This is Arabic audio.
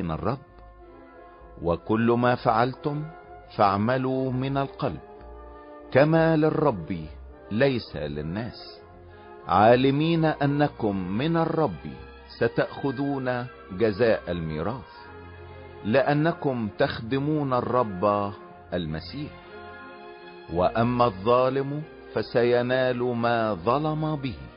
من الرب، وكل ما فعلتم فاعملوا من القلب كما للرب ليس للناس، عالمين انكم من الرب ستأخذون جزاء الميراث، لانكم تخدمون الرب المسيح. واما الظالم فسينال ما ظلم به،